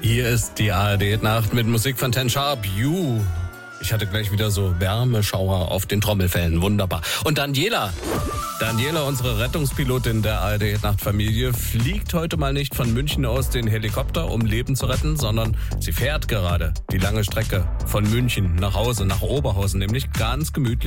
Hier ist die ARD-Nacht mit Musik von Ten Sharp. You. Ich hatte gleich wieder so Wärmeschauer auf den Trommelfellen. Wunderbar. Und Daniela, unsere Rettungspilotin der ARD-Nacht-Familie, fliegt heute mal nicht von München aus den Helikopter, um Leben zu retten, sondern sie fährt gerade die lange Strecke von München nach Hause, nach Oberhausen, nämlich ganz gemütlich